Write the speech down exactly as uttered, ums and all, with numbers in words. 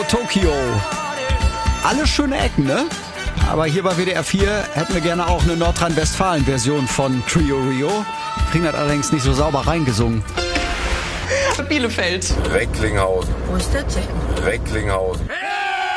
Tokio. Alles schöne Ecken, ne? Aber hier bei W D R vier hätten wir gerne auch eine Nordrhein-Westfalen-Version von Trio Rio. Kriegen das allerdings nicht so sauber reingesungen. Bielefeld. Recklinghausen. Wo ist das denn? Recklinghausen.